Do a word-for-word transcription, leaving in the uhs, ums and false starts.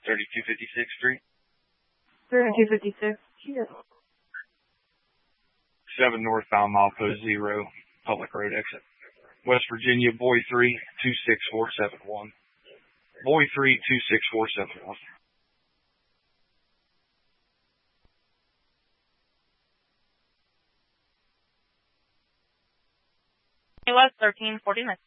thirty-two fifty-sixth Street. thirty-two fifty-six. Yes. seven northbound, milepost zero, public road exit. West Virginia, Boy three, two six four seven one. Boy three, two six four seven one. West thirteen forty-nine.